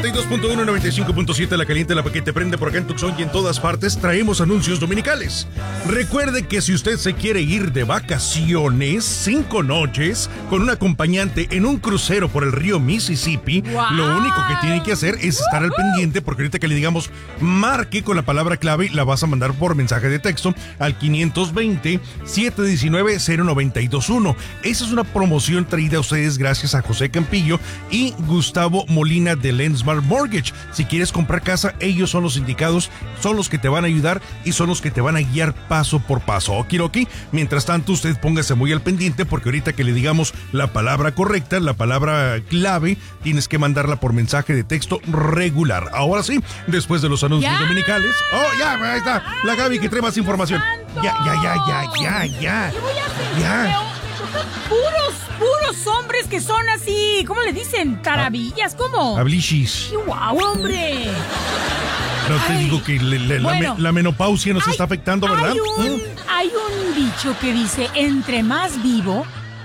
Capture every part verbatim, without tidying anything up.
y dos punto uno, noventa y cinco punto siete, La Caliente, la Paquete prende por acá en Tucson y en todas partes. Traemos anuncios dominicales. Recuerde que si usted se quiere ir de vacaciones, cinco noches, con un acompañante en un crucero por el río Mississippi, wow. Lo único que tiene que hacer es estar al pendiente, porque ahorita que le digamos marque con la palabra clave, la vas a mandar por mensaje de texto al quinientos veinte, setecientos diecinueve, cero noventa y dos uno. Esa es una promoción traída a ustedes gracias a José Campillo y Gustavo Molina de Lensmar Mortgage. Si quieres comprar casa, ellos son los indicados, son los que te van a ayudar y son los que te van a guiar paso por paso. Okidoki. Mientras tanto, usted póngase muy al pendiente, porque ahorita que le digamos la palabra correcta, la palabra clave, tienes que mandarla por mensaje de texto regular. Ahora sí, después de los anuncios ¡Ya! dominicales. Oh, ya, ahí está la Gaby que trae más información. Ya, ya, ya, ya, ya, ya. ¿Qué voy a hacer? Ya. Me, me tocan puros, puros hombres que son así, ¿cómo le dicen? Tarabillas, ¿cómo? Hablishis. ¡Guau, hombre! No te Ay, digo que le, le, bueno, la, me, la menopausia nos hay, está afectando, ¿verdad? Hay un, ¿Mm? hay un dicho que dice, entre más vivo,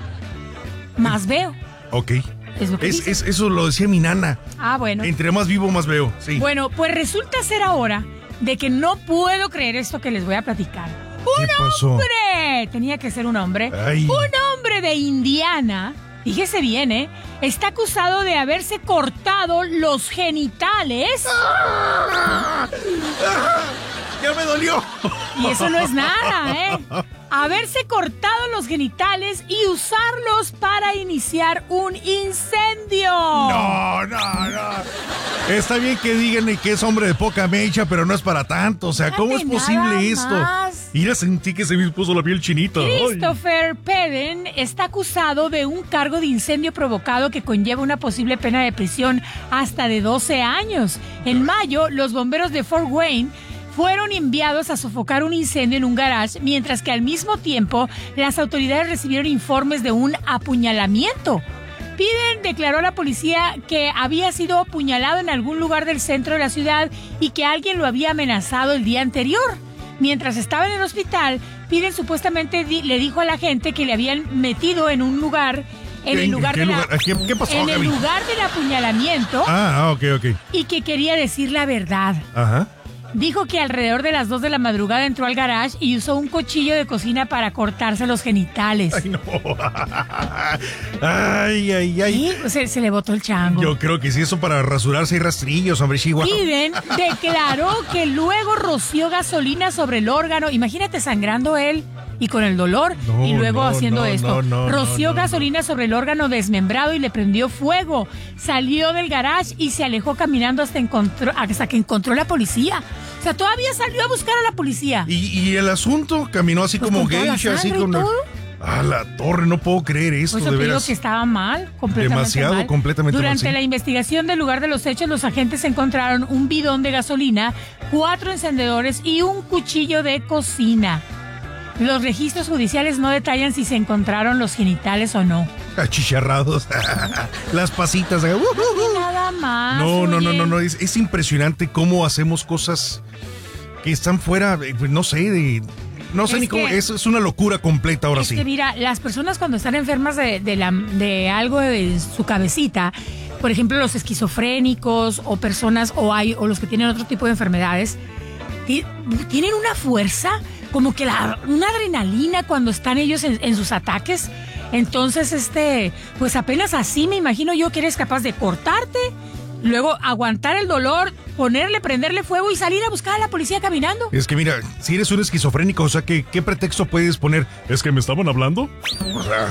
más veo. Ok. Es lo que es, dice. es, eso lo decía mi nana. Ah, bueno. Entre más vivo, más veo. Sí. Bueno, pues resulta ser ahora de que no puedo creer esto que les voy a platicar. ¡Un ¿Qué pasó? hombre! Tenía que ser un hombre. Ay. Un hombre de Indiana, fíjese bien, ¿eh? Está acusado de haberse cortado los genitales. ¡Ah! ¡Ah! ¡Ya me dolió! Y eso no es nada, ¿eh? Haberse cortado los genitales y usarlos para iniciar un incendio. No, no, no. Está bien que digan que es hombre de poca mecha, pero no es para tanto. O sea, ¿cómo es posible esto? Más. Mira, sentí que se me puso la piel chinita. Christopher Peden está acusado de un cargo de incendio provocado que conlleva una posible pena de prisión hasta de doce años. En mayo, los bomberos de Fort Wayne fueron enviados a sofocar un incendio en un garage, mientras que al mismo tiempo las autoridades recibieron informes de un apuñalamiento. Piden declaró a la policía que había sido apuñalado en algún lugar del centro de la ciudad y que alguien lo había amenazado el día anterior. Mientras estaba en el hospital, Piden supuestamente di- le dijo a la gente que le habían metido en un lugar... En el lugar, ¿Qué de lugar? la, ¿Qué, qué pasó, en el Gaby? lugar del apuñalamiento. Ah, ah, ok, ok. Y que quería decir la verdad. Ajá. Dijo que alrededor de las dos de la madrugada entró al garage y usó un cuchillo de cocina para cortarse los genitales. Ay, no. Ay, ay, ay. Sí, se, se le botó el chango. Yo creo que sí, eso para rasurarse y rastrillos, hombre, Chihuahua. Piden declaró que luego roció gasolina sobre el órgano. Imagínate sangrando él y con el dolor No, y luego no, haciendo no, esto. no, no, roció no, no, gasolina sobre el órgano desmembrado y le prendió fuego. Salió del garage y se alejó caminando hasta, encontró, hasta que encontró la policía. O sea, todavía salió a buscar a la policía. ¿Y, y el asunto? Caminó así Pues como con toda la geisha, así sangre y con... todo. A la torre, no puedo creer esto, Por eso de te digo veras. que estaba mal, completamente Demasiado, mal. completamente mal, Durante sí. la investigación del lugar de los hechos, los agentes encontraron un bidón de gasolina, cuatro encendedores y un cuchillo de cocina. Los registros judiciales no detallan si se encontraron los genitales o no. Achicharrados. Las pasitas. Uh, uh, uh. Nada más. No, no, no, oye. no, no. Es, es impresionante cómo hacemos cosas que están fuera, eh, pues, no sé, de... No sé Es ni cómo, que- es, es una locura completa ahora Es sí. que mira, las personas cuando están enfermas de, de, la, de algo de su cabecita, por ejemplo los esquizofrénicos o personas o hay o los que tienen otro tipo de enfermedades, ti- tienen una fuerza como que la, una adrenalina cuando están ellos en, en sus ataques. Entonces, este, pues apenas así me imagino yo que eres capaz de cortarte, luego aguantar el dolor, ponerle, prenderle fuego y salir a buscar a la policía caminando. Es que mira, si eres un esquizofrénico, o sea, ¿qué, qué pretexto puedes poner? ¿Es que me estaban hablando? O sea...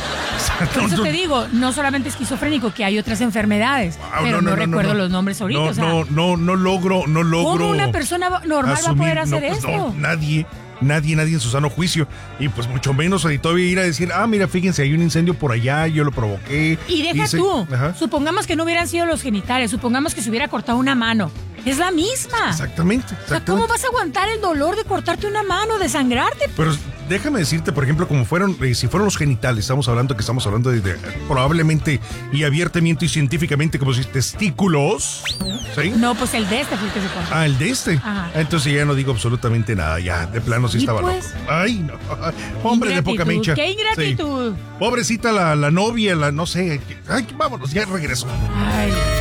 Por no, eso no, te digo, no solamente esquizofrénico, que hay otras enfermedades, ah, pero no, recuerdo los nombres ahorita. No, o sea, no, no, no logro, no logro. ¿cómo una persona va- normal va a poder hacer no, pues, esto? no, nadie, nadie, nadie en su sano juicio. Y pues mucho menos ahí todavía ir a decir, ah, mira, fíjense, hay un incendio por allá, yo lo provoqué. Y deja hice- tú, Ajá. supongamos que no hubieran sido los genitales, supongamos que se hubiera cortado una mano. Es la misma. Exactamente, O sea, exactamente. ¿cómo vas a aguantar el dolor de cortarte una mano, de sangrarte? Pero déjame decirte, por ejemplo, como fueron, eh, si fueron los genitales, estamos hablando que estamos hablando de, de probablemente y abiertamente y científicamente como si testículos, ¿sí? No, pues el de este fue el que se cortó. Ah, el de este. Ajá. Entonces ya no digo absolutamente nada, ya, de plano sí Y estaba pues, loco. Ay, no. Hombre de poca Ingratitud, mecha. ¡qué ingratitud! Sí. Pobrecita la, la novia, la no sé. Ay, vámonos, ya regreso. Ay.